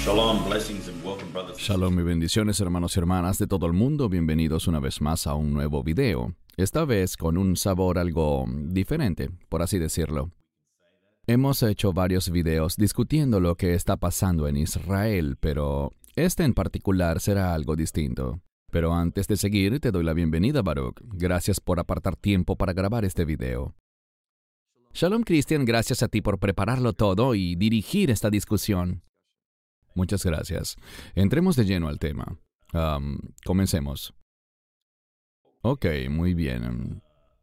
Shalom y bendiciones, hermanos y hermanas de todo el mundo. Bienvenidos una vez más a un nuevo video. Esta vez con un sabor algo diferente, por así decirlo. Hemos hecho varios videos discutiendo lo que está pasando en Israel, pero este en particular será algo distinto. Pero antes de seguir, te doy la bienvenida, Baruch. Gracias por apartar tiempo para grabar este video. Shalom, Cristian, gracias a ti por prepararlo todo y dirigir esta discusión. Muchas gracias. Entremos de lleno al tema. Comencemos. Ok, muy bien.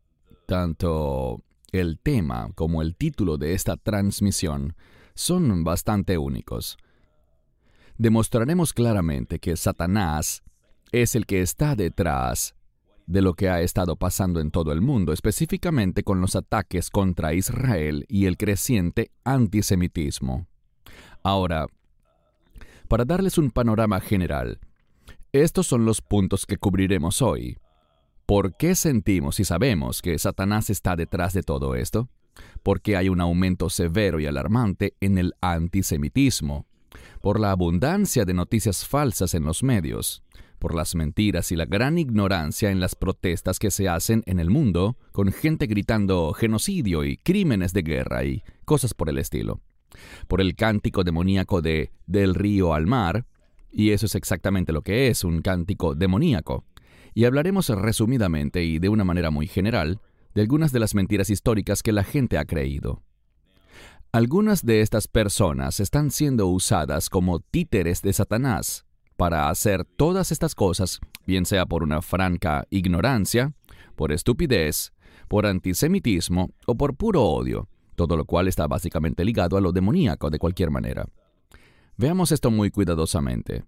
Tanto el tema como el título de esta transmisión son bastante únicos. Demostraremos claramente que Satanás es el que está detrás de lo que ha estado pasando en todo el mundo, específicamente con los ataques contra Israel y el creciente antisemitismo. Ahora, para darles un panorama general, estos son los puntos que cubriremos hoy. ¿Por qué sentimos y sabemos que Satanás está detrás de todo esto? ¿Por qué hay un aumento severo y alarmante en el antisemitismo? Por la abundancia de noticias falsas en los medios, por las mentiras y la gran ignorancia en las protestas que se hacen en el mundo, con gente gritando genocidio y crímenes de guerra y cosas por el estilo. Por el cántico demoníaco de Del río al mar, y eso es exactamente lo que es, un cántico demoníaco. Y hablaremos resumidamente y de una manera muy general de algunas de las mentiras históricas que la gente ha creído. Algunas de estas personas están siendo usadas como títeres de Satanás para hacer todas estas cosas, bien sea por una franca ignorancia, por estupidez, por antisemitismo o por puro odio. Todo lo cual está básicamente ligado a lo demoníaco de cualquier manera. Veamos esto muy cuidadosamente.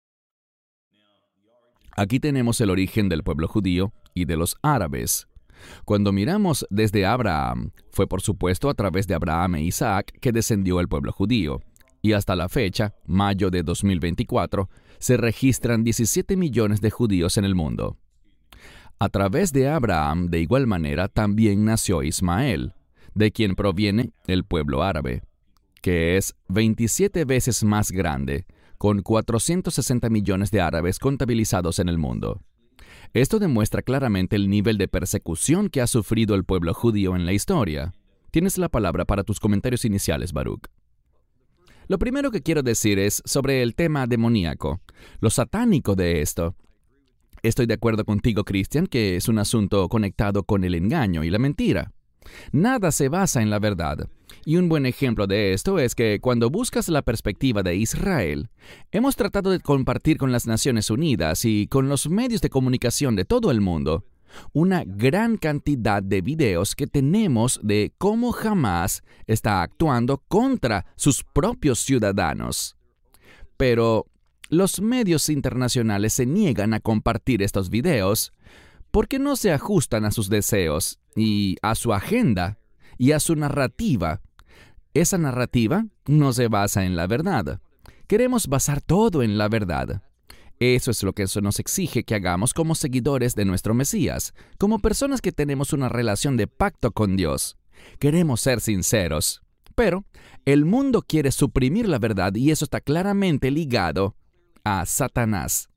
Aquí tenemos el origen del pueblo judío y de los árabes. Cuando miramos desde Abraham, fue por supuesto a través de Abraham e Isaac que descendió el pueblo judío. Y hasta la fecha, mayo de 2024, se registran 17 millones de judíos en el mundo. A través de Abraham, de igual manera, también nació Ismael, de quien proviene el pueblo árabe, que es 27 veces más grande, con 460 millones de árabes contabilizados en el mundo. Esto demuestra claramente el nivel de persecución que ha sufrido el pueblo judío en la historia. Tienes la palabra para tus comentarios iniciales, Baruch. Lo primero que quiero decir es sobre el tema demoníaco, lo satánico de esto. Estoy de acuerdo contigo, Cristian, que es un asunto conectado con el engaño y la mentira. Nada se basa en la verdad. Y un buen ejemplo de esto es que cuando buscas la perspectiva de Israel, hemos tratado de compartir con las Naciones Unidas y con los medios de comunicación de todo el mundo una gran cantidad de videos que tenemos de cómo Hamás está actuando contra sus propios ciudadanos. Pero los medios internacionales se niegan a compartir estos videos porque no se ajustan a sus deseos y a su agenda y a su narrativa. Esa narrativa no se basa en la verdad. Queremos basar todo en la verdad. Eso es lo que eso nos exige que hagamos como seguidores de nuestro Mesías, como personas que tenemos una relación de pacto con Dios. Queremos ser sinceros, pero el mundo quiere suprimir la verdad y eso está claramente ligado a Satanás.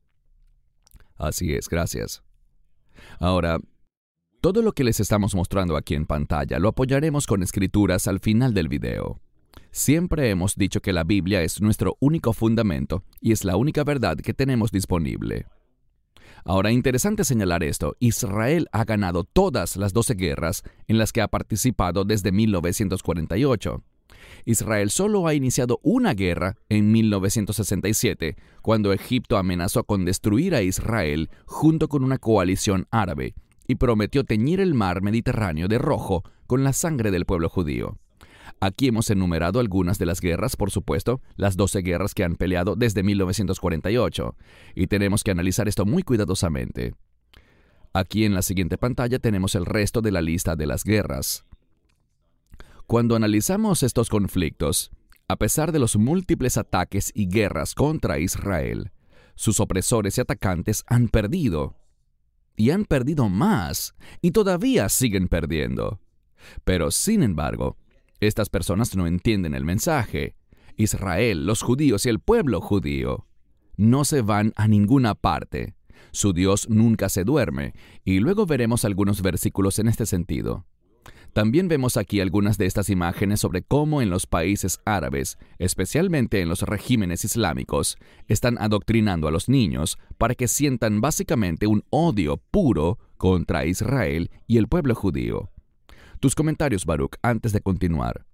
Así es, gracias. Ahora, todo lo que les estamos mostrando aquí en pantalla lo apoyaremos con escrituras al final del video. Siempre hemos dicho que la Biblia es nuestro único fundamento y es la única verdad que tenemos disponible. Ahora, interesante señalar esto, Israel ha ganado todas las 12 guerras en las que ha participado desde 1948. Israel solo ha iniciado una guerra en 1967, cuando Egipto amenazó con destruir a Israel junto con una coalición árabe y prometió teñir el mar Mediterráneo de rojo con la sangre del pueblo judío. Aquí hemos enumerado algunas de las guerras, por supuesto, las 12 guerras que han peleado desde 1948, y tenemos que analizar esto muy cuidadosamente. Aquí en la siguiente pantalla tenemos el resto de la lista de las guerras. Cuando analizamos estos conflictos, a pesar de los múltiples ataques y guerras contra Israel, sus opresores y atacantes han perdido. Y han perdido más, y todavía siguen perdiendo. Pero, sin embargo, estas personas no entienden el mensaje. Israel, los judíos y el pueblo judío no se van a ninguna parte. Su Dios nunca se duerme, y luego veremos algunos versículos en este sentido. También vemos aquí algunas de estas imágenes sobre cómo en los países árabes, especialmente en los regímenes islámicos, están adoctrinando a los niños para que sientan básicamente un odio puro contra Israel y el pueblo judío. Tus comentarios, Baruch, antes de continuar.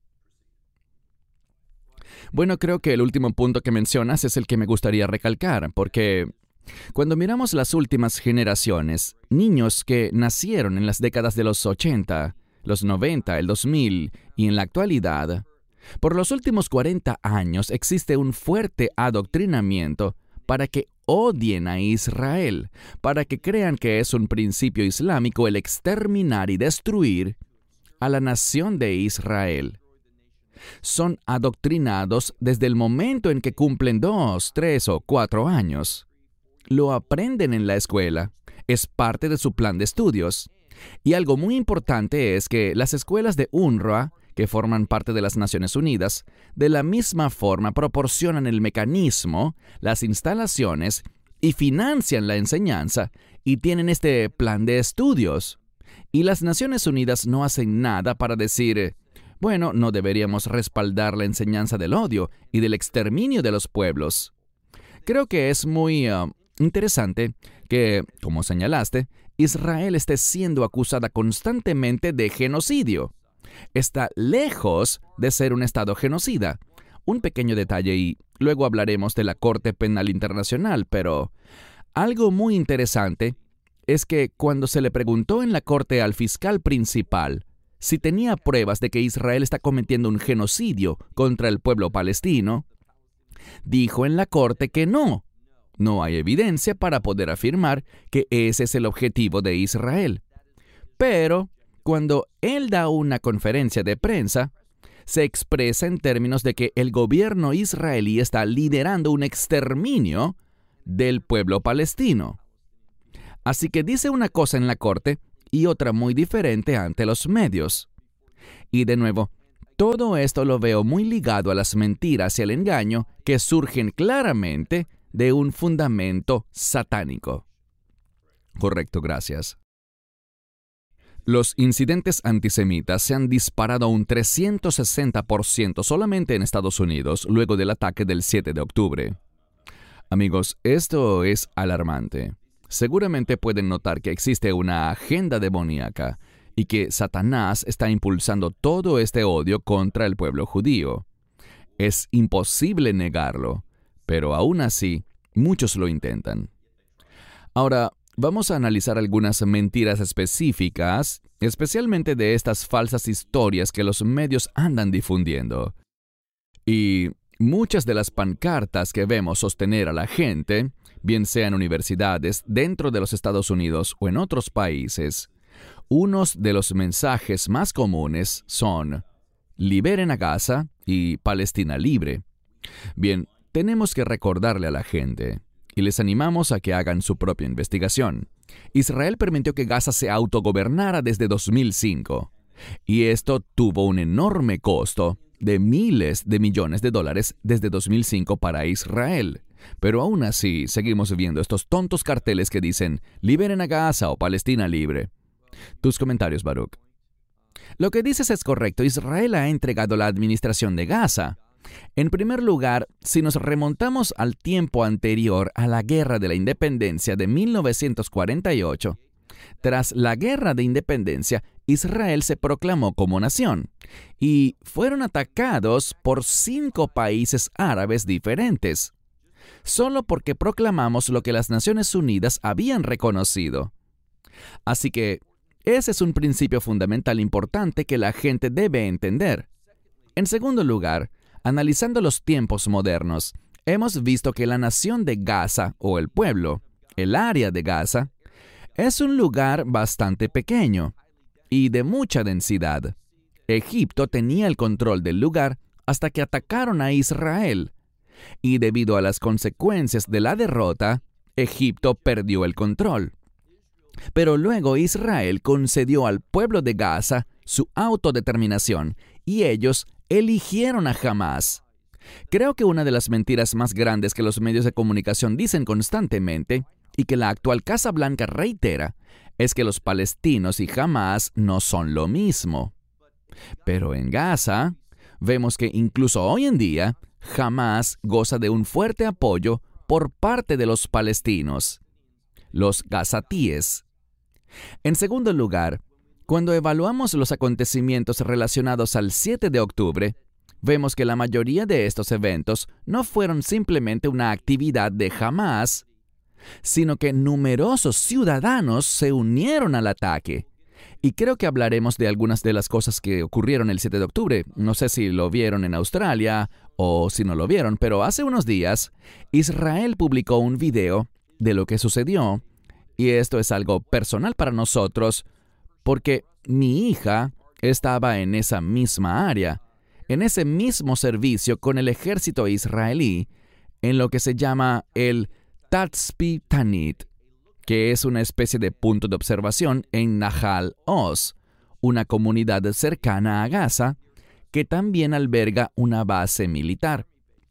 Bueno, creo que el último punto que mencionas es el que me gustaría recalcar, porque cuando miramos las últimas generaciones, niños que nacieron en las décadas de los 80, los 90, el 2000 y en la actualidad, por los últimos 40 años existe un fuerte adoctrinamiento para que odien a Israel, para que crean que es un principio islámico el exterminar y destruir a la nación de Israel. Son adoctrinados desde el momento en que cumplen 2, 3 o 4 años. Lo aprenden en la escuela, es parte de su plan de estudios. Y algo muy importante es que las escuelas de UNRWA, que forman parte de las Naciones Unidas, de la misma forma proporcionan el mecanismo, las instalaciones y financian la enseñanza y tienen este plan de estudios. Y las Naciones Unidas no hacen nada para decir, bueno, no deberíamos respaldar la enseñanza del odio y del exterminio de los pueblos. Creo que es muy interesante que, como señalaste, Israel esté siendo acusada constantemente de genocidio. Está lejos de ser un estado genocida. Un pequeño detalle y luego hablaremos de la Corte Penal Internacional, pero algo muy interesante es que cuando se le preguntó en la corte al fiscal principal si tenía pruebas de que Israel está cometiendo un genocidio contra el pueblo palestino, dijo en la corte que no. No hay evidencia para poder afirmar que ese es el objetivo de Israel. Pero, cuando él da una conferencia de prensa, se expresa en términos de que el gobierno israelí está liderando un exterminio del pueblo palestino. Así que dice una cosa en la corte y otra muy diferente ante los medios. Y de nuevo, todo esto lo veo muy ligado a las mentiras y al engaño que surgen claramente de un fundamento satánico. Correcto, gracias. Los incidentes antisemitas se han disparado un 360% solamente en Estados Unidos luego del ataque del 7 de octubre. Amigos, esto es alarmante. Seguramente pueden notar que existe una agenda demoníaca y que Satanás está impulsando todo este odio contra el pueblo judío. Es imposible negarlo, pero aún así, muchos lo intentan. Ahora, vamos a analizar algunas mentiras específicas, especialmente de estas falsas historias que los medios andan difundiendo. Y muchas de las pancartas que vemos sostener a la gente, bien sea en universidades, dentro de los Estados Unidos o en otros países, unos de los mensajes más comunes son «Liberen a Gaza» y «Palestina libre». Bien, tenemos que recordarle a la gente, y les animamos a que hagan su propia investigación. Israel permitió que Gaza se autogobernara desde 2005, y esto tuvo un enorme costo de miles de millones de dólares desde 2005 para Israel. Pero aún así, seguimos viendo estos tontos carteles que dicen «Liberen a Gaza» o «Palestina libre». Tus comentarios, Baruch. Lo que dices es correcto. Israel ha entregado la administración de Gaza. En primer lugar, si nos remontamos al tiempo anterior a la Guerra de la Independencia de 1948, tras la Guerra de Independencia, Israel se proclamó como nación y fueron atacados por 5 países árabes diferentes, solo porque proclamamos lo que las Naciones Unidas habían reconocido. Así que ese es un principio fundamental importante que la gente debe entender. En segundo lugar, analizando los tiempos modernos, hemos visto que la nación de Gaza, o el pueblo, el área de Gaza, es un lugar bastante pequeño y de mucha densidad. Egipto tenía el control del lugar hasta que atacaron a Israel, y debido a las consecuencias de la derrota, Egipto perdió el control. Pero luego Israel concedió al pueblo de Gaza su autodeterminación y ellos eligieron a Hamás. Creo que una de las mentiras más grandes que los medios de comunicación dicen constantemente y que la actual Casa Blanca reitera es que los palestinos y Hamás no son lo mismo. Pero en Gaza, vemos que incluso hoy en día, Hamás goza de un fuerte apoyo por parte de los palestinos, los gazatíes. En segundo lugar, cuando evaluamos los acontecimientos relacionados al 7 de octubre, vemos que la mayoría de estos eventos no fueron simplemente una actividad de Hamás, sino que numerosos ciudadanos se unieron al ataque. Y creo que hablaremos de algunas de las cosas que ocurrieron el 7 de octubre. No sé si lo vieron en Australia o si no lo vieron, pero hace unos días Israel publicó un video de lo que sucedió. Y esto es algo personal para nosotros porque mi hija estaba en esa misma área, en ese mismo servicio con el ejército israelí, en lo que se llama el Tatzpitanit, que es una especie de punto de observación en Nahal Oz, una comunidad cercana a Gaza, que también alberga una base militar.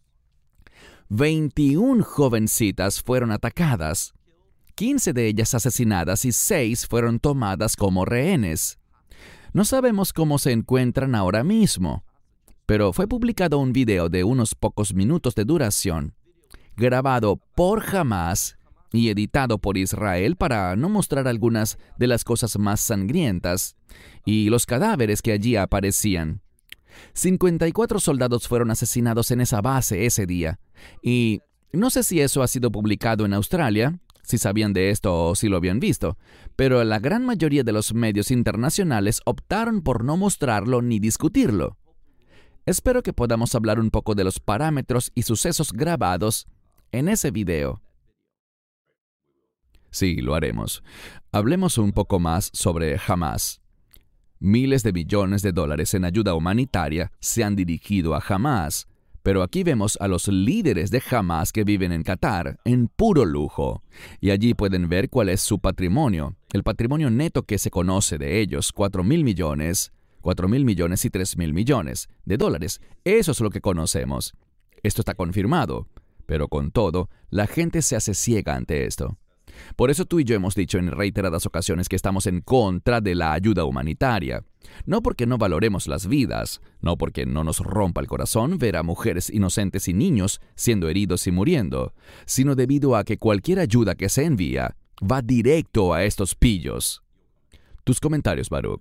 21 jovencitas fueron atacadas, 15 de ellas asesinadas y 6 fueron tomadas como rehenes. No sabemos cómo se encuentran ahora mismo, pero fue publicado un video de unos pocos minutos de duración, grabado por Hamás y editado por Israel para no mostrar algunas de las cosas más sangrientas y los cadáveres que allí aparecían. 54 soldados fueron asesinados en esa base ese día, y no sé si eso ha sido publicado en Australia, si sabían de esto o si lo habían visto, pero la gran mayoría de los medios internacionales optaron por no mostrarlo ni discutirlo. Espero que podamos hablar un poco de los parámetros y sucesos grabados en ese video. Sí, lo haremos. Hablemos un poco más sobre Hamás. Miles de billones de dólares en ayuda humanitaria se han dirigido a Hamás, pero aquí vemos a los líderes de Hamás que viven en Qatar en puro lujo, y allí pueden ver cuál es su patrimonio, el patrimonio neto que se conoce de ellos, 4.000 millones y 3.000 millones de dólares. Eso es lo que conocemos. Esto está confirmado, pero con todo, la gente se hace ciega ante esto. Por eso tú y yo hemos dicho en reiteradas ocasiones que estamos en contra de la ayuda humanitaria. No porque no valoremos las vidas, no porque no nos rompa el corazón ver a mujeres inocentes y niños siendo heridos y muriendo, sino debido a que cualquier ayuda que se envía va directo a estos pillos. Tus comentarios, Baruch.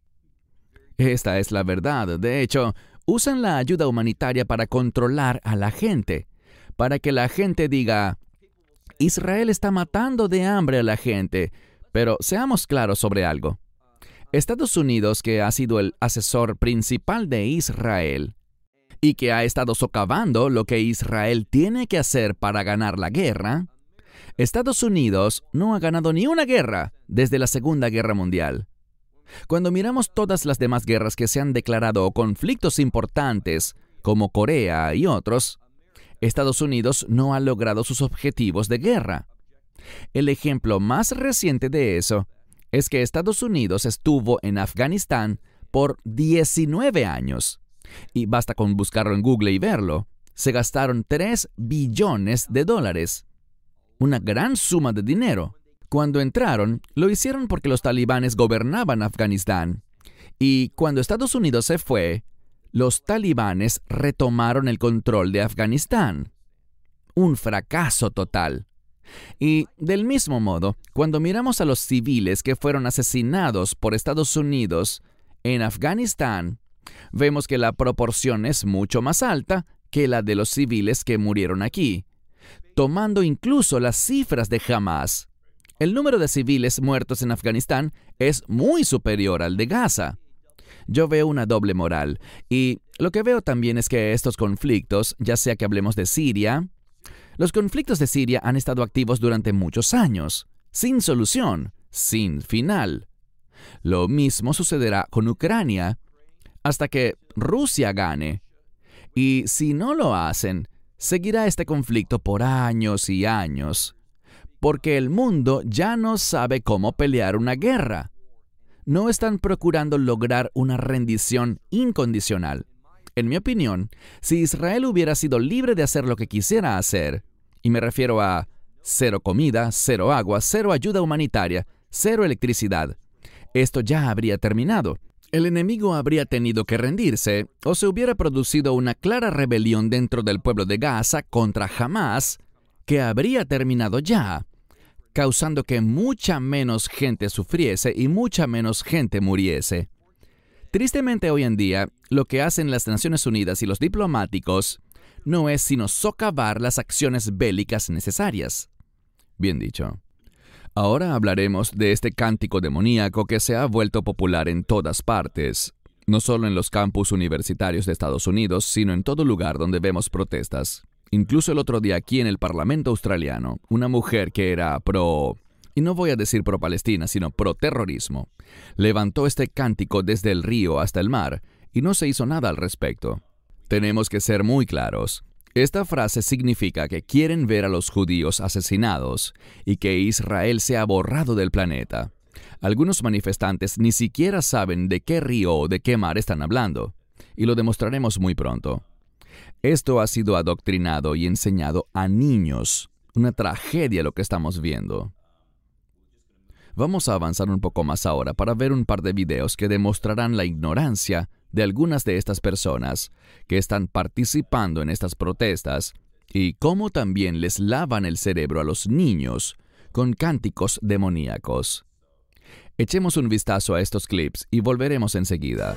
Esta es la verdad. De hecho, usan la ayuda humanitaria para controlar a la gente, para que la gente diga: Israel está matando de hambre a la gente. Pero seamos claros sobre algo. Estados Unidos, que ha sido el asesor principal de Israel y que ha estado socavando lo que Israel tiene que hacer para ganar la guerra, Estados Unidos no ha ganado ni una guerra desde la Segunda Guerra Mundial. Cuando miramos todas las demás guerras que se han declarado o conflictos importantes, como Corea y otros, Estados Unidos no ha logrado sus objetivos de guerra. El ejemplo más reciente de eso es que Estados Unidos estuvo en Afganistán por 19 años. Y basta con buscarlo en Google y verlo. Se gastaron 3 billones de dólares. Una gran suma de dinero. Cuando entraron, lo hicieron porque los talibanes gobernaban Afganistán. Y cuando Estados Unidos se fue, los talibanes retomaron el control de Afganistán. Un fracaso total. Y del mismo modo, cuando miramos a los civiles que fueron asesinados por Estados Unidos en Afganistán, vemos que la proporción es mucho más alta que la de los civiles que murieron aquí, tomando incluso las cifras de Hamás. El número de civiles muertos en Afganistán es muy superior al de Gaza. Yo veo una doble moral, y lo que veo también es que estos conflictos, ya sea que hablemos de Siria, los conflictos de Siria han estado activos durante muchos años, sin solución, sin final. Lo mismo sucederá con Ucrania, hasta que Rusia gane. Y si no lo hacen, seguirá este conflicto por años y años, porque el mundo ya no sabe cómo pelear una guerra. No están procurando lograr una rendición incondicional. En mi opinión, si Israel hubiera sido libre de hacer lo que quisiera hacer, y me refiero a cero comida, cero agua, cero ayuda humanitaria, cero electricidad, esto ya habría terminado. El enemigo habría tenido que rendirse, o se hubiera producido una clara rebelión dentro del pueblo de Gaza contra Hamás, que habría terminado ya, causando que mucha menos gente sufriese y mucha menos gente muriese. Tristemente hoy en día, lo que hacen las Naciones Unidas y los diplomáticos no es sino socavar las acciones bélicas necesarias. Bien dicho. Ahora hablaremos de este cántico demoníaco que se ha vuelto popular en todas partes, no solo en los campus universitarios de Estados Unidos, sino en todo lugar donde vemos protestas. Incluso el otro día aquí en el Parlamento australiano, una mujer que era y no voy a decir pro-Palestina, sino pro-terrorismo, levantó este cántico desde el río hasta el mar y no se hizo nada al respecto. Tenemos que ser muy claros. Esta frase significa que quieren ver a los judíos asesinados y que Israel sea borrado del planeta. Algunos manifestantes ni siquiera saben de qué río o de qué mar están hablando, y lo demostraremos muy pronto. Esto ha sido adoctrinado y enseñado a niños. Una tragedia lo que estamos viendo. Vamos a avanzar un poco más ahora para ver un par de videos que demostrarán la ignorancia de algunas de estas personas que están participando en estas protestas y cómo también les lavan el cerebro a los niños con cánticos demoníacos. Echemos un vistazo a estos clips y volveremos enseguida.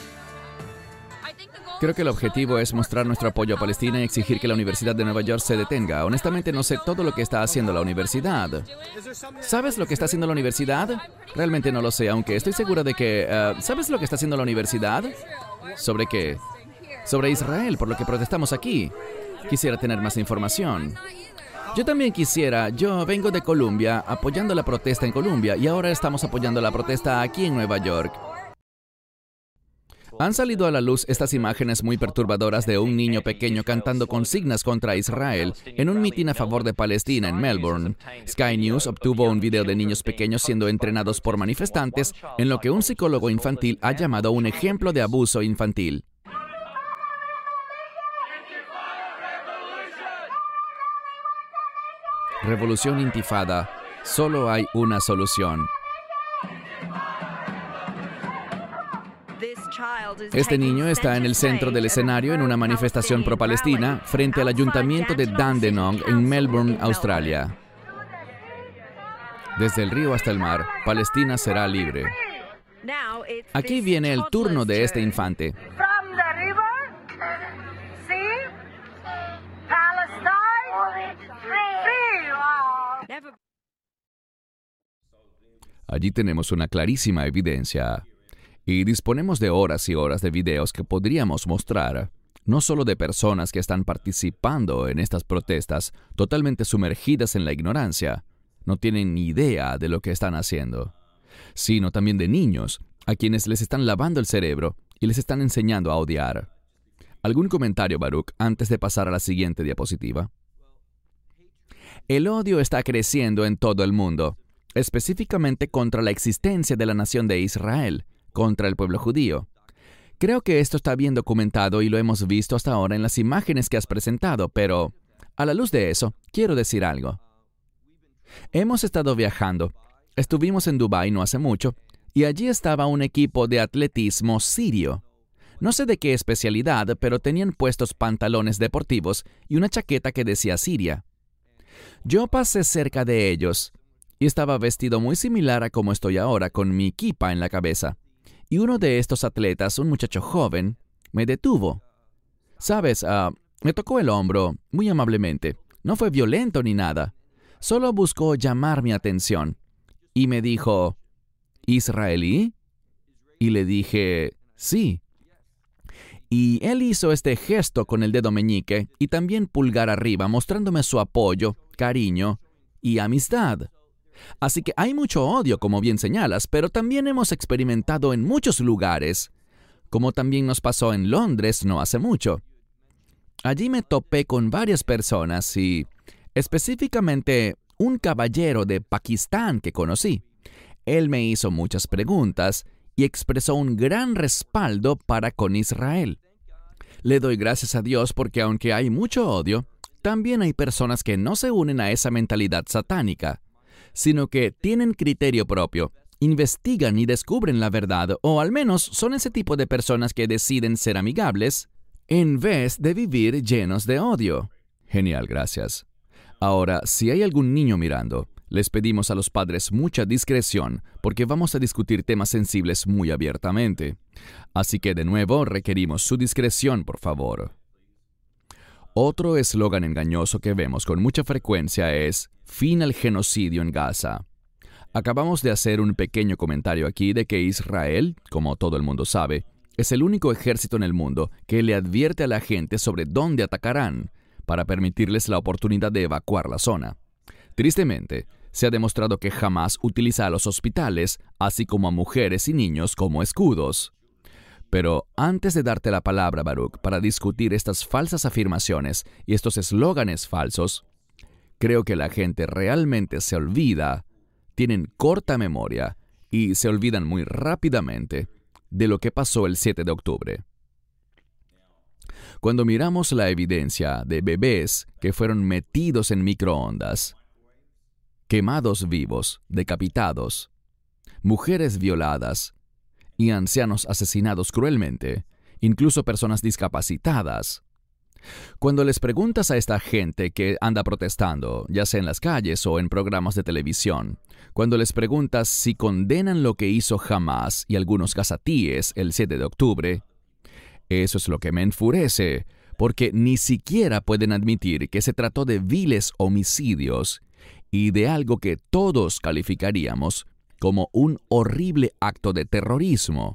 Creo que el objetivo es mostrar nuestro apoyo a Palestina y exigir que la Universidad de Nueva York se detenga. Honestamente no sé todo lo que está haciendo la universidad. ¿Sabes lo que está haciendo la universidad? Realmente no lo sé, aunque estoy segura de que... ¿Sabes lo que está haciendo la universidad? ¿Sobre qué? Sobre Israel, por lo que protestamos aquí. Quisiera tener más información. Yo también quisiera. Yo vengo de Columbia, apoyando la protesta en Columbia, y ahora estamos apoyando la protesta aquí en Nueva York. Han salido a la luz estas imágenes muy perturbadoras de un niño pequeño cantando consignas contra Israel en un mitin a favor de Palestina en Melbourne. Sky News obtuvo un video de niños pequeños siendo entrenados por manifestantes en lo que un psicólogo infantil ha llamado un ejemplo de abuso infantil. Revolución Intifada. Solo hay una solución. Este niño está en el centro del escenario en una manifestación pro-Palestina frente al ayuntamiento de Dandenong en Melbourne, Australia. Desde el río hasta el mar, Palestina será libre. Aquí viene el turno de este infante. Allí tenemos una clarísima evidencia. Y disponemos de horas y horas de videos que podríamos mostrar, no solo de personas que están participando en estas protestas, totalmente sumergidas en la ignorancia, no tienen ni idea de lo que están haciendo, sino también de niños, a quienes les están lavando el cerebro y les están enseñando a odiar. ¿Algún comentario, Baruch, antes de pasar a la siguiente diapositiva? El odio está creciendo en todo el mundo, específicamente contra la existencia de la nación de Israel, contra el pueblo judío. Creo que esto está bien documentado y lo hemos visto hasta ahora en las imágenes que has presentado, pero a la luz de eso, quiero decir algo. Hemos estado viajando. Estuvimos en Dubái no hace mucho, y allí estaba un equipo de atletismo sirio. No sé de qué especialidad, pero tenían puestos pantalones deportivos y una chaqueta que decía Siria. Yo pasé cerca de ellos, y estaba vestido muy similar a como estoy ahora, con mi kipa en la cabeza. Y uno de estos atletas, un muchacho joven, me detuvo. ¿Sabes? Me tocó el hombro, muy amablemente. No fue violento ni nada. Solo buscó llamar mi atención. Y me dijo, ¿israelí? Y le dije, sí. Y él hizo este gesto con el dedo meñique y también pulgar arriba, mostrándome su apoyo, cariño y amistad. Así que hay mucho odio, como bien señalas, pero también hemos experimentado en muchos lugares, como también nos pasó en Londres no hace mucho. Allí me topé con varias personas y, específicamente, un caballero de Pakistán que conocí. Él me hizo muchas preguntas y expresó un gran respaldo para con Israel. Le doy gracias a Dios porque aunque hay mucho odio, también hay personas que no se unen a esa mentalidad satánica, sino que tienen criterio propio, investigan y descubren la verdad, o al menos son ese tipo de personas que deciden ser amigables en vez de vivir llenos de odio. Genial, gracias. Ahora, si hay algún niño mirando, les pedimos a los padres mucha discreción porque vamos a discutir temas sensibles muy abiertamente. Así que de nuevo requerimos su discreción, por favor. Otro eslogan engañoso que vemos con mucha frecuencia es «Fin al genocidio en Gaza». Acabamos de hacer un pequeño comentario aquí de que Israel, como todo el mundo sabe, es el único ejército en el mundo que le advierte a la gente sobre dónde atacarán para permitirles la oportunidad de evacuar la zona. Tristemente, se ha demostrado que Hamás utiliza a los hospitales, así como a mujeres y niños como escudos. Pero antes de darte la palabra, Baruch, para discutir estas falsas afirmaciones y estos eslóganes falsos, creo que la gente realmente se olvida, tienen corta memoria y se olvidan muy rápidamente de lo que pasó el 7 de octubre. Cuando miramos la evidencia de bebés que fueron metidos en microondas, quemados vivos, decapitados, mujeres violadas y ancianos asesinados cruelmente, incluso personas discapacitadas. Cuando les preguntas a esta gente que anda protestando, ya sea en las calles o en programas de televisión, cuando les preguntas si condenan lo que hizo Hamás y algunos gazatíes el 7 de octubre, eso es lo que me enfurece, porque ni siquiera pueden admitir que se trató de viles homicidios y de algo que todos calificaríamos como un horrible acto de terrorismo.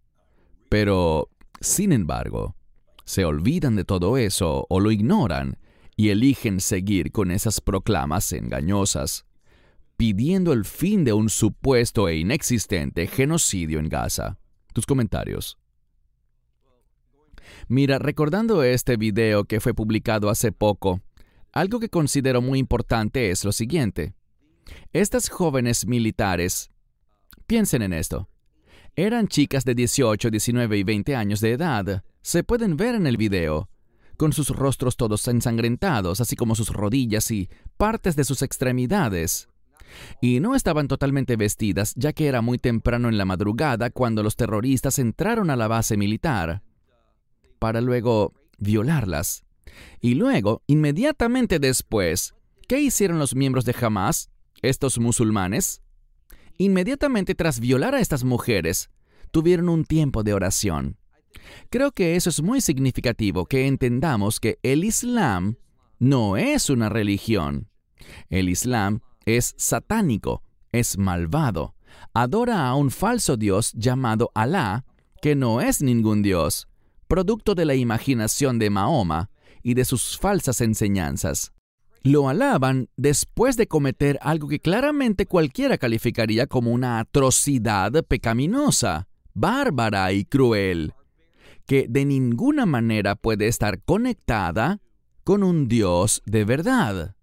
Pero, sin embargo, se olvidan de todo eso o lo ignoran y eligen seguir con esas proclamas engañosas, pidiendo el fin de un supuesto e inexistente genocidio en Gaza. Tus comentarios. Mira, recordando este video que fue publicado hace poco, algo que considero muy importante es lo siguiente. Estas jóvenes militares, piensen en esto, eran chicas de 18, 19 y 20 años de edad. Se pueden ver en el video, con sus rostros todos ensangrentados, así como sus rodillas y partes de sus extremidades. Y no estaban totalmente vestidas, ya que era muy temprano en la madrugada cuando los terroristas entraron a la base militar, para luego violarlas. Y luego, inmediatamente después, ¿qué hicieron los miembros de Hamás, estos musulmanes? Inmediatamente tras violar a estas mujeres, tuvieron un tiempo de oración. Creo que eso es muy significativo, que entendamos que el Islam no es una religión. El Islam es satánico, es malvado. Adora a un falso dios llamado Alá, que no es ningún dios, producto de la imaginación de Mahoma y de sus falsas enseñanzas. Lo alaban después de cometer algo que claramente cualquiera calificaría como una atrocidad pecaminosa, bárbara y cruel, que de ninguna manera puede estar conectada con un Dios de verdad.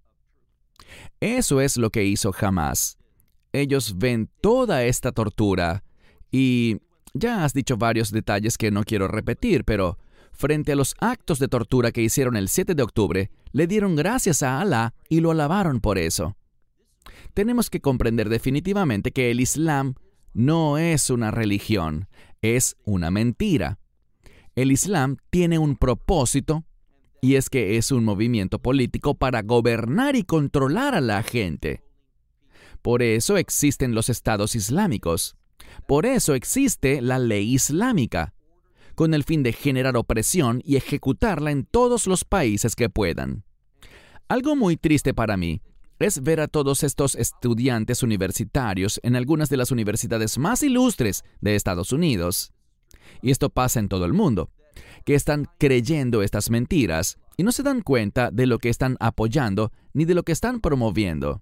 Eso es lo que hizo Hamás. Ellos ven toda esta tortura y ya has dicho varios detalles que no quiero repetir, pero frente a los actos de tortura que hicieron el 7 de octubre, le dieron gracias a Alá y lo alabaron por eso. Tenemos que comprender definitivamente que el Islam no es una religión, es una mentira. El Islam tiene un propósito, y es que es un movimiento político para gobernar y controlar a la gente. Por eso existen los estados islámicos. Por eso existe la ley islámica, con el fin de generar opresión y ejecutarla en todos los países que puedan. Algo muy triste para mí es ver a todos estos estudiantes universitarios en algunas de las universidades más ilustres de Estados Unidos, y esto pasa en todo el mundo, que están creyendo estas mentiras y no se dan cuenta de lo que están apoyando ni de lo que están promoviendo.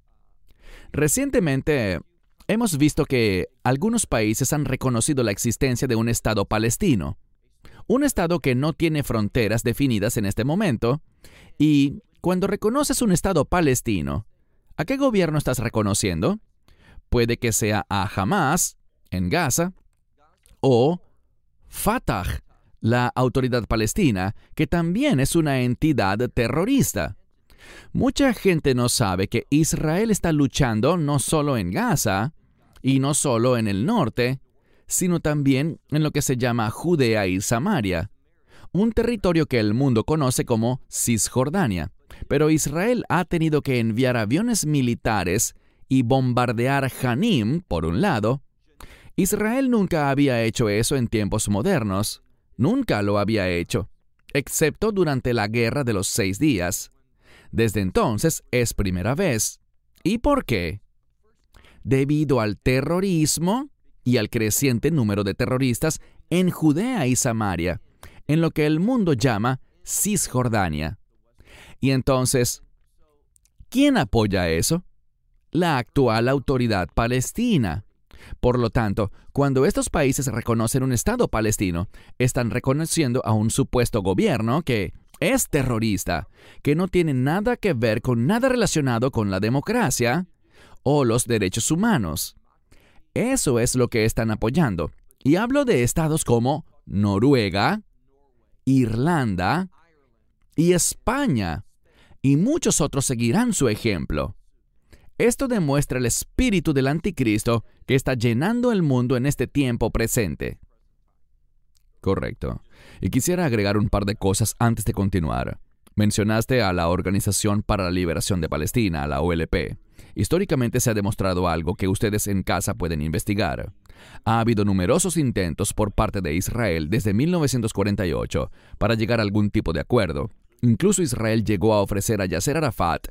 Recientemente hemos visto que algunos países han reconocido la existencia de un Estado palestino, un Estado que no tiene fronteras definidas en este momento, y cuando reconoces un Estado palestino, ¿a qué gobierno estás reconociendo? Puede que sea a Hamás, en Gaza, o Fatah, la Autoridad Palestina, que también es una entidad terrorista. Mucha gente no sabe que Israel está luchando no solo en Gaza, y no solo en el norte, sino también en lo que se llama Judea y Samaria, un territorio que el mundo conoce como Cisjordania. Pero Israel ha tenido que enviar aviones militares y bombardear Janim, por un lado. Israel nunca había hecho eso en tiempos modernos. Nunca lo había hecho, excepto durante la Guerra de los 6 días. Desde entonces es primera vez. ¿Y por qué? Debido al terrorismo y al creciente número de terroristas en Judea y Samaria, en lo que el mundo llama Cisjordania. Y entonces, ¿quién apoya eso? La actual Autoridad Palestina. Por lo tanto, cuando estos países reconocen un Estado palestino, están reconociendo a un supuesto gobierno que es terrorista, que no tiene nada que ver con nada relacionado con la democracia o los derechos humanos. Eso es lo que están apoyando. Y hablo de estados como Noruega, Irlanda y España. Y muchos otros seguirán su ejemplo. Esto demuestra el espíritu del anticristo que está llenando el mundo en este tiempo presente. Correcto. Y quisiera agregar un par de cosas antes de continuar. Mencionaste a la Organización para la Liberación de Palestina, la OLP. Históricamente se ha demostrado algo que ustedes en casa pueden investigar. Ha habido numerosos intentos por parte de Israel desde 1948 para llegar a algún tipo de acuerdo. Incluso Israel llegó a ofrecer a Yasser Arafat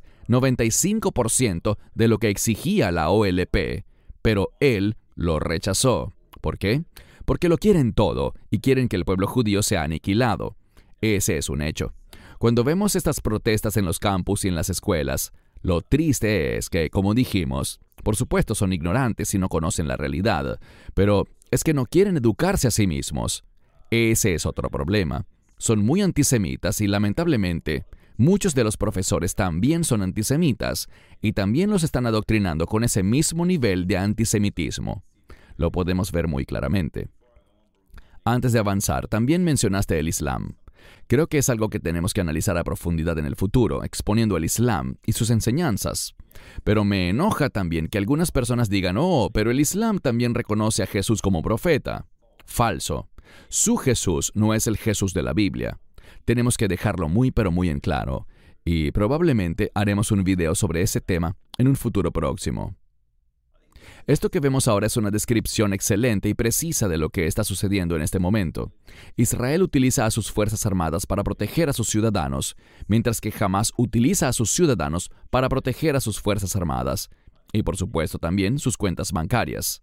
95% de lo que exigía la OLP, pero él lo rechazó. ¿Por qué? Porque lo quieren todo y quieren que el pueblo judío sea aniquilado. Ese es un hecho. Cuando vemos estas protestas en los campus y en las escuelas, lo triste es que, como dijimos, por supuesto son ignorantes y no conocen la realidad, pero es que no quieren educarse a sí mismos. Ese es otro problema. Son muy antisemitas y, lamentablemente, muchos de los profesores también son antisemitas y también los están adoctrinando con ese mismo nivel de antisemitismo. Lo podemos ver muy claramente. Antes de avanzar, también mencionaste el Islam. Creo que es algo que tenemos que analizar a profundidad en el futuro, exponiendo el Islam y sus enseñanzas. Pero me enoja también que algunas personas digan, oh, pero el Islam también reconoce a Jesús como profeta. Falso. Su Jesús no es el Jesús de la Biblia. Tenemos que dejarlo muy pero muy en claro, y probablemente haremos un video sobre ese tema en un futuro próximo. Esto que vemos ahora es una descripción excelente y precisa de lo que está sucediendo en este momento. Israel utiliza a sus fuerzas armadas para proteger a sus ciudadanos, mientras que Hamás utiliza a sus ciudadanos para proteger a sus fuerzas armadas, y por supuesto también sus cuentas bancarias.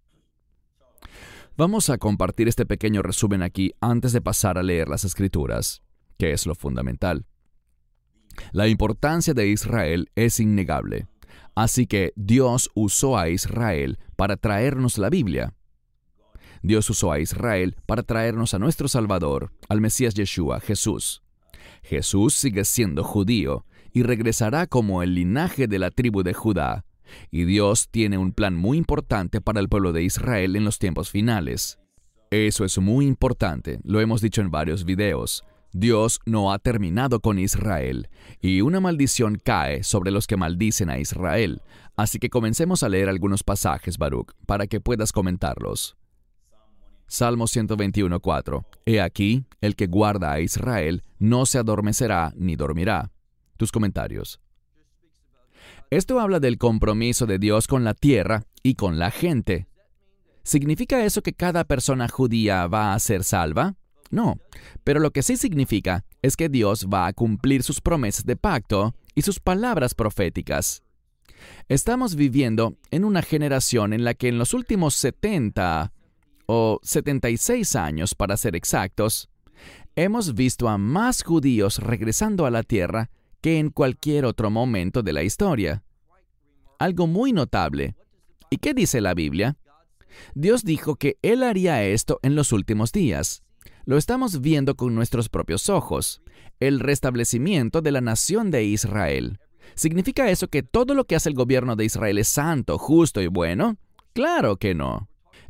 Vamos a compartir este pequeño resumen aquí antes de pasar a leer las Escrituras, que es lo fundamental. La importancia de Israel es innegable. Así que Dios usó a Israel para traernos la Biblia. Dios usó a Israel para traernos a nuestro Salvador, al Mesías Yeshua, Jesús. Jesús sigue siendo judío y regresará como el linaje de la tribu de Judá. Y Dios tiene un plan muy importante para el pueblo de Israel en los tiempos finales. Eso es muy importante, lo hemos dicho en varios videos. Dios no ha terminado con Israel, y una maldición cae sobre los que maldicen a Israel. Así que comencemos a leer algunos pasajes, Baruch, para que puedas comentarlos. Salmo 121:4. He aquí, el que guarda a Israel no se adormecerá ni dormirá. Tus comentarios. Esto habla del compromiso de Dios con la tierra y con la gente. ¿Significa eso que cada persona judía va a ser salva? No, pero lo que sí significa es que Dios va a cumplir sus promesas de pacto y sus palabras proféticas. Estamos viviendo en una generación en la que en los últimos 70 o 76 años, para ser exactos, hemos visto a más judíos regresando a la tierra que en cualquier otro momento de la historia. Algo muy notable. ¿Y qué dice la Biblia? Dios dijo que Él haría esto en los últimos días. Lo estamos viendo con nuestros propios ojos. El restablecimiento de la nación de Israel. ¿Significa eso que todo lo que hace el gobierno de Israel es santo, justo y bueno? ¡Claro que no!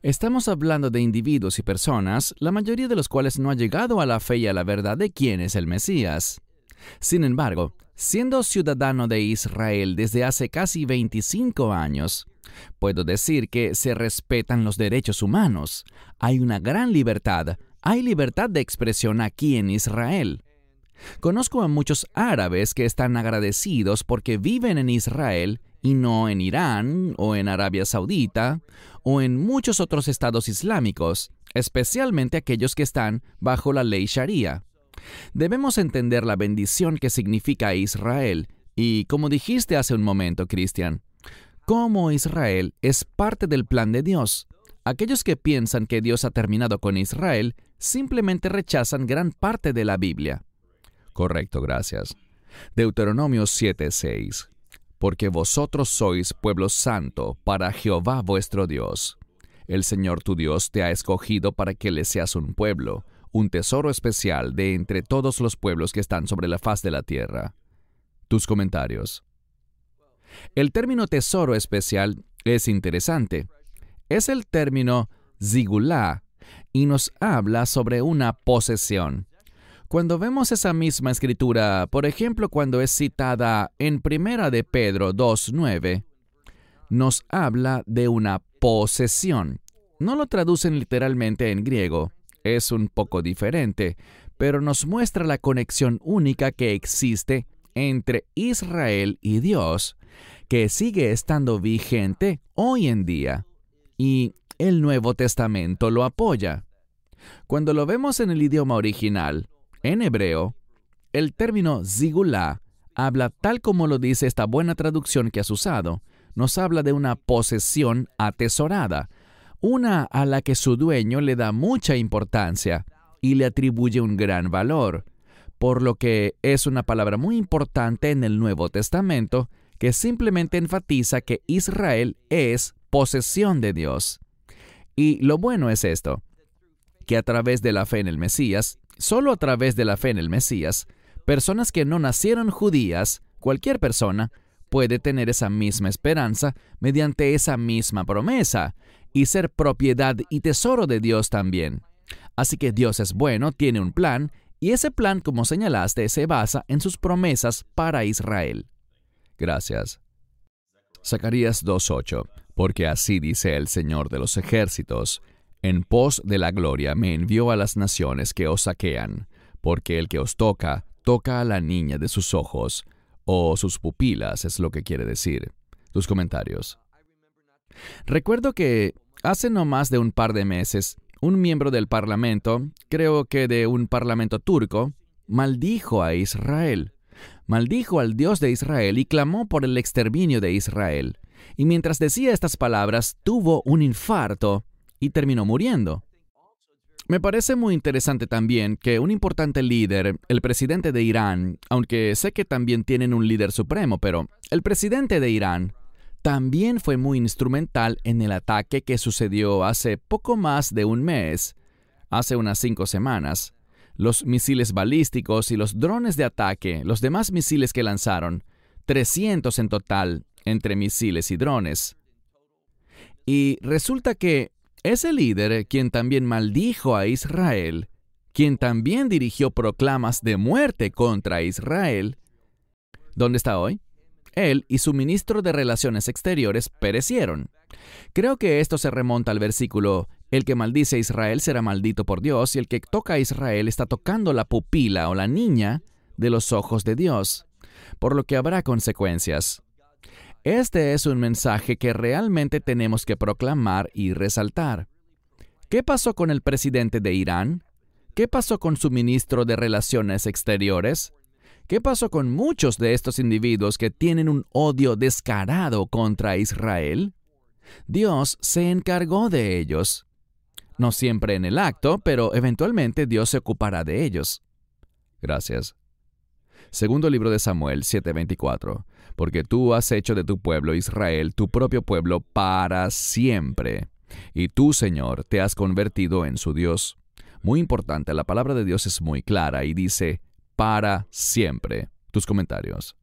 Estamos hablando de individuos y personas, la mayoría de los cuales no ha llegado a la fe y a la verdad de quién es el Mesías. Sin embargo, siendo ciudadano de Israel desde hace casi 25 años, puedo decir que se respetan los derechos humanos. Hay una gran libertad. Hay libertad de expresión aquí en Israel. Conozco a muchos árabes que están agradecidos porque viven en Israel y no en Irán o en Arabia Saudita o en muchos otros estados islámicos, especialmente aquellos que están bajo la ley Sharia. Debemos entender la bendición que significa Israel y, como dijiste hace un momento, Cristian, cómo Israel es parte del plan de Dios. Aquellos que piensan que Dios ha terminado con Israel simplemente rechazan gran parte de la Biblia. Correcto, gracias. Deuteronomio 7:6. Porque vosotros sois pueblo santo para Jehová vuestro Dios. El Señor tu Dios te ha escogido para que le seas un pueblo, un tesoro especial de entre todos los pueblos que están sobre la faz de la tierra. Tus comentarios. El término tesoro especial es interesante. Es el término zigulá y nos habla sobre una posesión. Cuando vemos esa misma escritura, por ejemplo, cuando es citada en 1 de Pedro 2:9, nos habla de una posesión. No lo traducen literalmente en griego, es un poco diferente, pero nos muestra la conexión única que existe entre Israel y Dios, que sigue estando vigente hoy en día, y el Nuevo Testamento lo apoya. Cuando lo vemos en el idioma original, en hebreo, el término zigulá habla tal como lo dice esta buena traducción que has usado. Nos habla de una posesión atesorada, una a la que su dueño le da mucha importancia y le atribuye un gran valor, por lo que es una palabra muy importante en el Nuevo Testamento que simplemente enfatiza que Israel es posesión de Dios. Y lo bueno es esto, que a través de la fe en el Mesías, solo a través de la fe en el Mesías, personas que no nacieron judías, cualquier persona, puede tener esa misma esperanza mediante esa misma promesa y ser propiedad y tesoro de Dios también. Así que Dios es bueno, tiene un plan, y ese plan, como señalaste, se basa en sus promesas para Israel. Gracias. Zacarías 2:8. Porque así dice el Señor de los ejércitos: en pos de la gloria me envió a las naciones que os saquean, porque el que os toca, toca a la niña de sus ojos, o sus pupilas es lo que quiere decir. Tus comentarios. Recuerdo que hace no más de un par de meses, un miembro del parlamento, creo que de un parlamento turco, maldijo a Israel. Maldijo al Dios de Israel y clamó por el exterminio de Israel. Y mientras decía estas palabras, tuvo un infarto y terminó muriendo. Me parece muy interesante también que un importante líder, el presidente de Irán, aunque sé que también tienen un líder supremo, pero el presidente de Irán también fue muy instrumental en el ataque que sucedió hace poco más de un mes, hace unas 5 semanas. Los misiles balísticos y los drones de ataque, los demás misiles que lanzaron, 300 en total, entre misiles y drones. Y resulta que ese líder, quien también maldijo a Israel, quien también dirigió proclamas de muerte contra Israel, ¿dónde está hoy? Él y su ministro de Relaciones Exteriores perecieron. Creo que esto se remonta al versículo: el que maldice a Israel será maldito por Dios, y el que toca a Israel está tocando la pupila o la niña de los ojos de Dios, por lo que habrá consecuencias. Este es un mensaje que realmente tenemos que proclamar y resaltar. ¿Qué pasó con el presidente de Irán? ¿Qué pasó con su ministro de Relaciones Exteriores? ¿Qué pasó con muchos de estos individuos que tienen un odio descarado contra Israel? Dios se encargó de ellos. No siempre en el acto, pero eventualmente Dios se ocupará de ellos. Gracias. Segundo libro de Samuel 7:24. Porque tú has hecho de tu pueblo Israel tu propio pueblo para siempre. Y tú, Señor, te has convertido en su Dios. Muy importante, la palabra de Dios es muy clara y dice para siempre. Tus comentarios.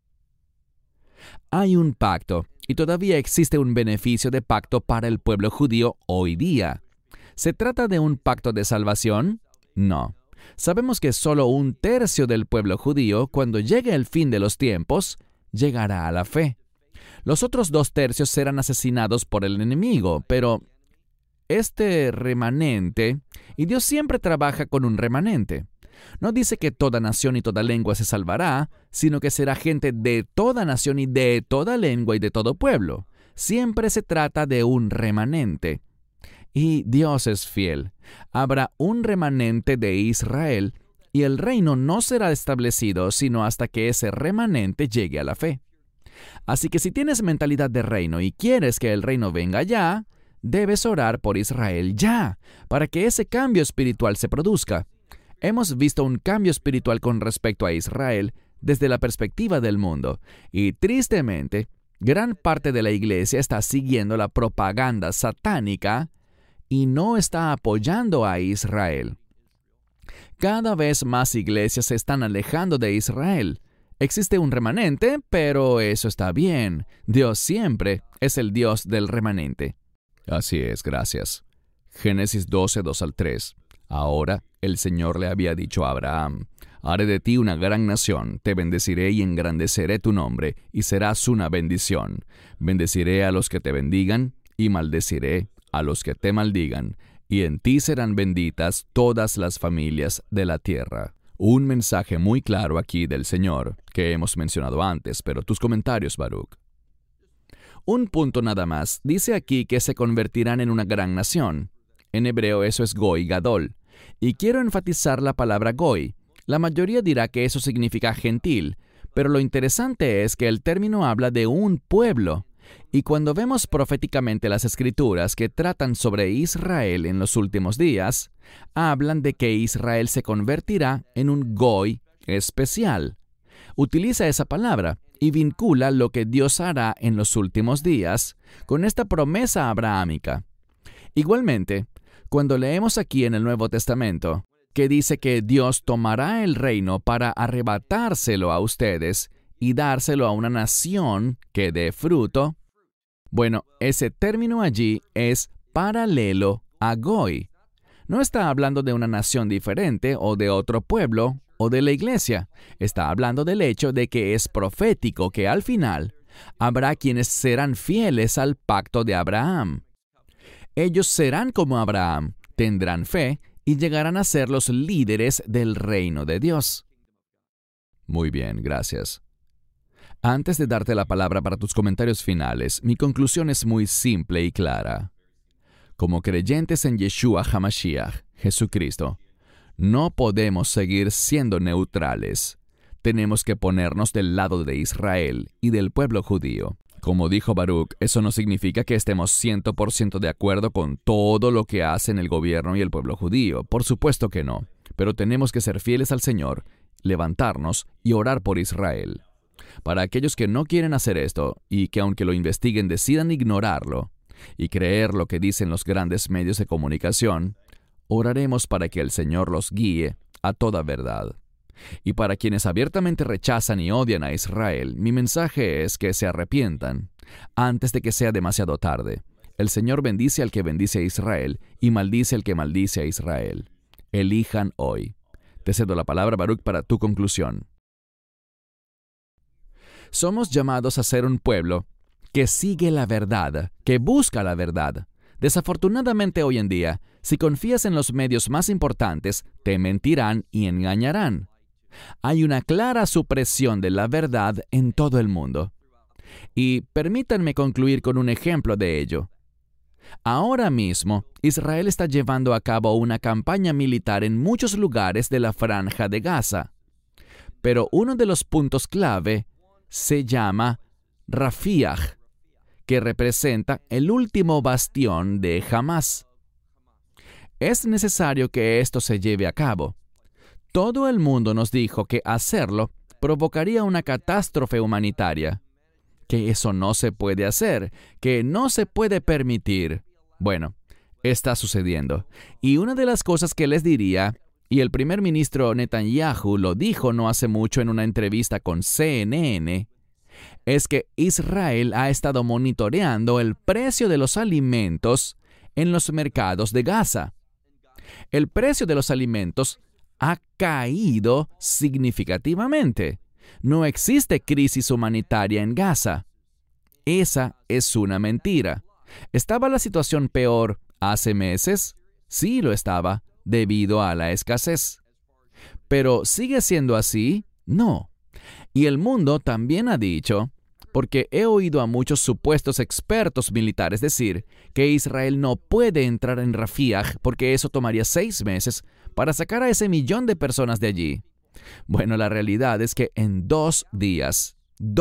Hay un pacto, y todavía existe un beneficio de pacto para el pueblo judío hoy día. ¿Se trata de un pacto de salvación? No. Sabemos que solo 1/3 del pueblo judío, cuando llegue el fin de los tiempos, llegará a la fe. Los otros 2/3 serán asesinados por el enemigo, pero este remanente, y Dios siempre trabaja con un remanente. No dice que toda nación y toda lengua se salvará, sino que será gente de toda nación y de toda lengua y de todo pueblo. Siempre se trata de un remanente. Y Dios es fiel. Habrá un remanente de Israel, y el reino no será establecido sino hasta que ese remanente llegue a la fe. Así que si tienes mentalidad de reino y quieres que el reino venga ya, debes orar por Israel ya, para que ese cambio espiritual se produzca. Hemos visto un cambio espiritual con respecto a Israel desde la perspectiva del mundo, y tristemente, gran parte de la iglesia está siguiendo la propaganda satánica y no está apoyando a Israel. Cada vez más iglesias se están alejando de Israel. Existe un remanente, pero eso está bien. Dios siempre es el Dios del remanente. Así es, gracias. Génesis 12, 2-3. Ahora el Señor le había dicho a Abraham: haré de ti una gran nación, te bendeciré y engrandeceré tu nombre, y serás una bendición. Bendeciré a los que te bendigan, y maldeciré a los que te maldigan, y en ti serán benditas todas las familias de la tierra. Un mensaje muy claro aquí del Señor, que hemos mencionado antes, pero tus comentarios, Baruch. Un punto nada más. Dice aquí que se convertirán en una gran nación. En hebreo eso es Goy Gadol. Y quiero enfatizar la palabra Goy. La mayoría dirá que eso significa gentil, pero lo interesante es que el término habla de un pueblo. Y cuando vemos proféticamente las escrituras que tratan sobre Israel en los últimos días, hablan de que Israel se convertirá en un Goy especial. Utiliza esa palabra y vincula lo que Dios hará en los últimos días con esta promesa abrahámica. Igualmente, cuando leemos aquí en el Nuevo Testamento, que dice que Dios tomará el reino para arrebatárselo a ustedes y dárselo a una nación que dé fruto, bueno, ese término allí es paralelo a Goy. No está hablando de una nación diferente o de otro pueblo o de la iglesia. Está hablando del hecho de que es profético que al final habrá quienes serán fieles al pacto de Abraham. Ellos serán como Abraham, tendrán fe y llegarán a ser los líderes del reino de Dios. Muy bien, gracias. Antes de darte la palabra para tus comentarios finales, mi conclusión es muy simple y clara. Como creyentes en Yeshua HaMashiach, Jesucristo, no podemos seguir siendo neutrales. Tenemos que ponernos del lado de Israel y del pueblo judío. Como dijo Baruch, eso no significa que estemos 100% de acuerdo con todo lo que hacen el gobierno y el pueblo judío. Por supuesto que no. Pero tenemos que ser fieles al Señor, levantarnos y orar por Israel. Para aquellos que no quieren hacer esto y que aunque lo investiguen decidan ignorarlo y creer lo que dicen los grandes medios de comunicación, oraremos para que el Señor los guíe a toda verdad. Y para quienes abiertamente rechazan y odian a Israel, mi mensaje es que se arrepientan antes de que sea demasiado tarde. El Señor bendice al que bendice a Israel y maldice al que maldice a Israel. Elijan hoy. Te cedo la palabra, Baruch, para tu conclusión. Somos llamados a ser un pueblo que sigue la verdad, que busca la verdad. Desafortunadamente hoy en día, si confías en los medios más importantes, te mentirán y engañarán. Hay una clara supresión de la verdad en todo el mundo. Y permítanme concluir con un ejemplo de ello. Ahora mismo, Israel está llevando a cabo una campaña militar en muchos lugares de la Franja de Gaza. Pero uno de los puntos clave se llama Rafiah, que representa el último bastión de Hamás. Es necesario que esto se lleve a cabo. Todo el mundo nos dijo que hacerlo provocaría una catástrofe humanitaria, que eso no se puede hacer, que no se puede permitir. Bueno, está sucediendo. Y una de las cosas que les diría, y el primer ministro Netanyahu lo dijo no hace mucho en una entrevista con CNN, es que Israel ha estado monitoreando el precio de los alimentos en los mercados de Gaza. El precio de los alimentos ha caído significativamente. No existe crisis humanitaria en Gaza. Esa es una mentira. ¿Estaba la situación peor hace meses? Sí, lo estaba, debido a la escasez. ¿Pero sigue siendo así? No. Y el mundo también ha dicho, porque he oído a muchos supuestos expertos militares decir que Israel no puede entrar en Rafiah porque eso tomaría 6 meses para sacar a ese 1.000.000 de personas de allí. Bueno, la realidad es que en 2 días,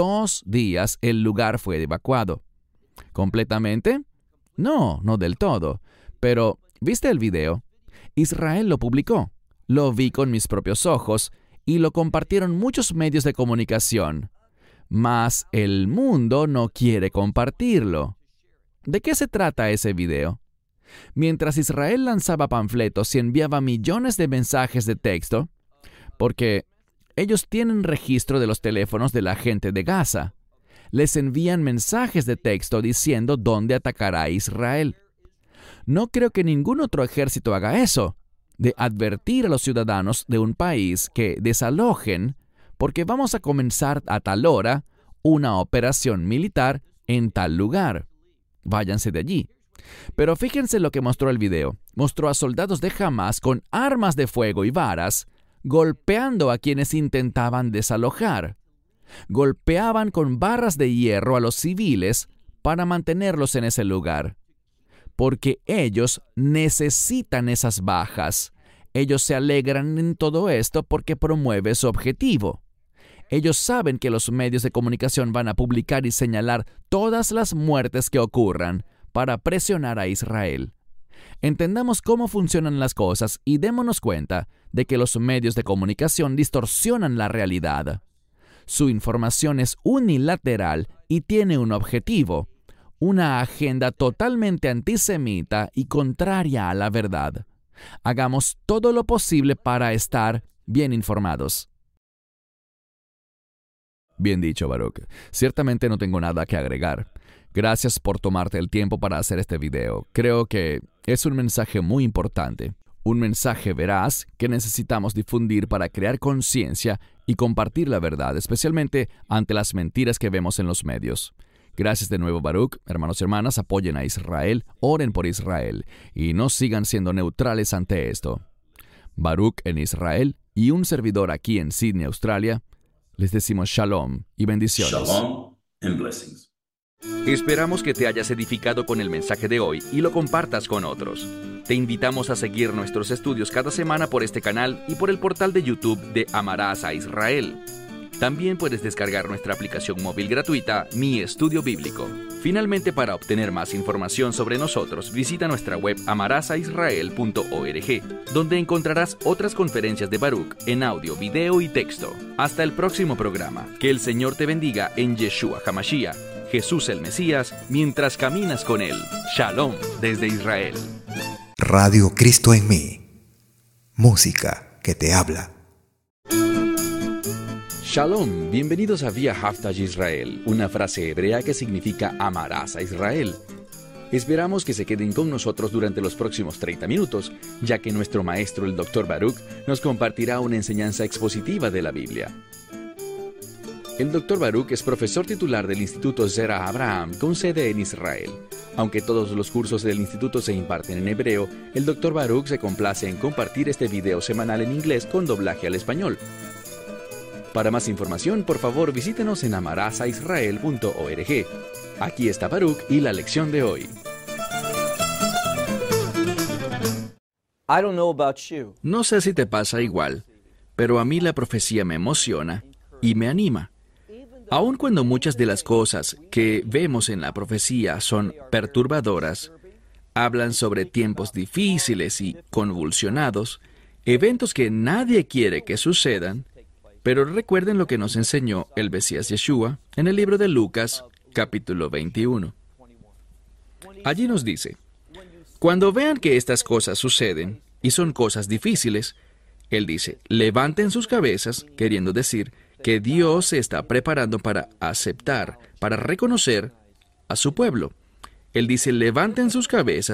el lugar fue evacuado. ¿Completamente? No, no del todo. Pero, ¿viste el video? Israel lo publicó. Lo vi con mis propios ojos y lo compartieron muchos medios de comunicación. Mas el mundo no quiere compartirlo. ¿De qué se trata ese video? Mientras Israel lanzaba panfletos y enviaba millones de mensajes de texto, porque ellos tienen registro de los teléfonos de la gente de Gaza, les envían mensajes de texto diciendo dónde atacará a Israel. No creo que ningún otro ejército haga eso, de advertir a los ciudadanos de un país que desalojen porque vamos a comenzar a tal hora una operación militar en tal lugar. Váyanse de allí. Pero fíjense lo que mostró el video. Mostró a soldados de Hamas con armas de fuego y varas, golpeando a quienes intentaban desalojar. Golpeaban con barras de hierro a los civiles para mantenerlos en ese lugar. Porque ellos necesitan esas bajas. Ellos se alegran en todo esto porque promueve su objetivo. Ellos saben que los medios de comunicación van a publicar y señalar todas las muertes que ocurran para presionar a Israel. Entendamos cómo funcionan las cosas y démonos cuenta de que los medios de comunicación distorsionan la realidad. Su información es unilateral y tiene un objetivo, una agenda totalmente antisemita y contraria a la verdad. Hagamos todo lo posible para estar bien informados. Bien dicho, Baruch. Ciertamente no tengo nada que agregar. Gracias por tomarte el tiempo para hacer este video. Creo que es un mensaje muy importante. Un mensaje veraz que necesitamos difundir para crear conciencia y compartir la verdad, especialmente ante las mentiras que vemos en los medios. Gracias de nuevo, Baruch. Hermanos y hermanas, apoyen a Israel, oren por Israel y no sigan siendo neutrales ante esto. Baruch en Israel y un servidor aquí en Sydney, Australia, les decimos shalom y bendiciones. Shalom and blessings. Esperamos que te hayas edificado con el mensaje de hoy y lo compartas con otros. Te invitamos a seguir nuestros estudios cada semana por este canal y por el portal de YouTube de Amarás a Israel. También puedes descargar nuestra aplicación móvil gratuita, Mi Estudio Bíblico. Finalmente, para obtener más información sobre nosotros, visita nuestra web amarasaisrael.org, donde encontrarás otras conferencias de Baruch en audio, video y texto. Hasta el próximo programa. Que el Señor te bendiga en Yeshua HaMashiach, Jesús el Mesías, mientras caminas con Él. Shalom desde Israel. Radio Cristo en mí. Música que te habla. Shalom, bienvenidos a Vía Haftaj Israel, una frase hebrea que significa amarás a Israel. Esperamos que se queden con nosotros durante los próximos 30 minutos, ya que nuestro maestro, el Dr. Baruch, nos compartirá una enseñanza expositiva de la Biblia. El Dr. Baruch es profesor titular del Instituto Zera Abraham, con sede en Israel. Aunque todos los cursos del instituto se imparten en hebreo, el Dr. Baruch se complace en compartir este video semanal en inglés con doblaje al español. Para más información, por favor, visítenos en amarasaisrael.org. Aquí está Baruch y la lección de hoy. No sé si te pasa igual, pero a mí la profecía me emociona y me anima. Aun cuando muchas de las cosas que vemos en la profecía son perturbadoras, hablan sobre tiempos difíciles y convulsionados, eventos que nadie quiere que sucedan, pero recuerden lo que nos enseñó el Mesías Yeshua en el libro de Lucas, capítulo 21. Allí nos dice, cuando vean que estas cosas suceden, y son cosas difíciles, Él dice, levanten sus cabezas, queriendo decir que Dios se está preparando para aceptar, para reconocer a su pueblo. Él dice, levanten sus cabezas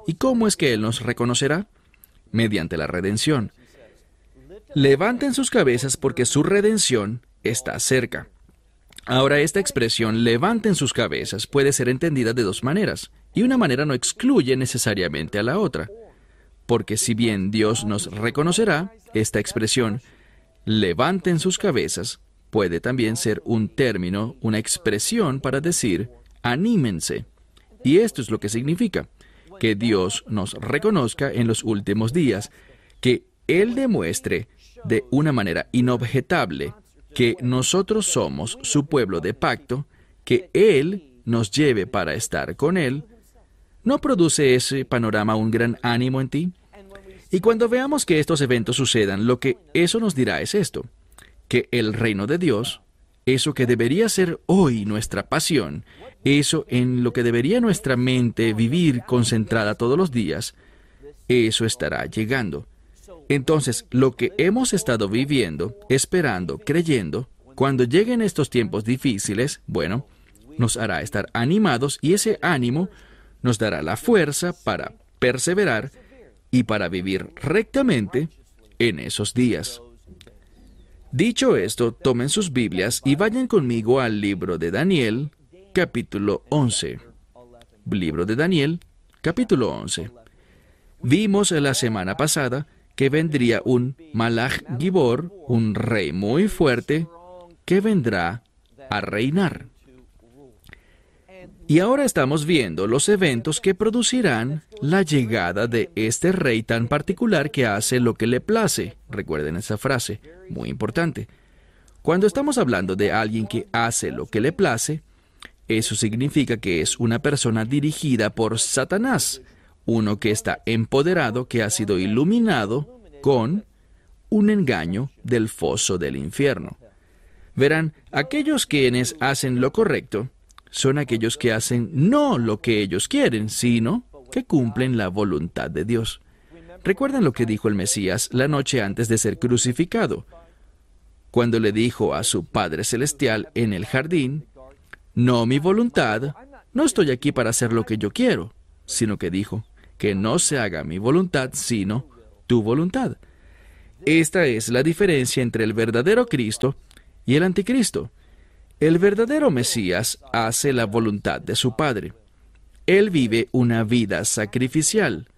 ¿Y cómo es que Él nos reconocerá? Mediante la redención. Levanten sus cabezas porque su redención está cerca. Ahora, esta expresión, levanten sus cabezas, puede ser entendida de dos maneras, y una manera no excluye necesariamente a la otra. Porque si bien Dios nos reconocerá, esta expresión, levanten sus cabezas, puede también ser un término, una expresión para decir, anímense. Y esto es lo que significa, que Dios nos reconozca en los últimos días, que Él demuestre de una manera inobjetable que nosotros somos su pueblo de pacto, que Él nos lleve para estar con Él. ¿No produce ese panorama un gran ánimo en ti? Y cuando veamos que estos eventos sucedan, lo que eso nos dirá es esto, que el reino de Dios, eso que debería ser hoy nuestra pasión, eso en lo que debería nuestra mente vivir concentrada todos los días, eso estará llegando. Entonces, lo que hemos estado viviendo, esperando, creyendo, cuando lleguen estos tiempos difíciles, bueno, nos hará estar animados y ese ánimo nos dará la fuerza para perseverar y para vivir rectamente en esos días. Dicho esto, tomen sus Biblias y vayan conmigo al libro de Daniel, capítulo 11. Libro de Daniel, capítulo 11. Vimos la semana pasada que vendría un Malach Gibor, un rey muy fuerte, que vendrá a reinar. Y ahora estamos viendo los eventos que producirán la llegada de este rey tan particular que hace lo que le place. Recuerden esa frase, muy importante. Cuando estamos hablando de alguien que hace lo que le place, eso significa que es una persona dirigida por Satanás, uno que está empoderado, que ha sido iluminado con un engaño del foso del infierno. Verán, aquellos quienes hacen lo correcto son aquellos que hacen no lo que ellos quieren, sino que cumplen la voluntad de Dios. ¿Recuerdan lo que dijo el Mesías la noche antes de ser crucificado? Cuando le dijo a su Padre Celestial en el jardín, no mi voluntad, no estoy aquí para hacer lo que yo quiero, sino que dijo, que no se haga mi voluntad, sino tu voluntad. Esta es la diferencia entre el verdadero Cristo y el anticristo. El verdadero Mesías hace la voluntad de su Padre. Él vive una vida sacrificial.